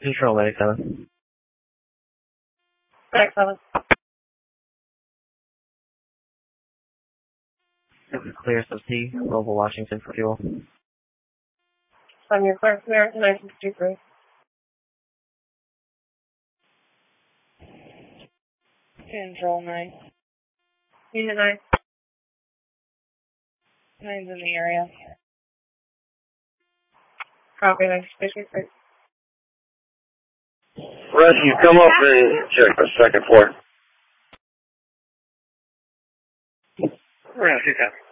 Control Medic 7. Medic 7. Clear sub C, Mobile Washington for fuel. On your clear, 1953. Control 9. Unit 9. 9's in the area. Copy, 1953. Rescue, come up and check the second floor. Rescue 10.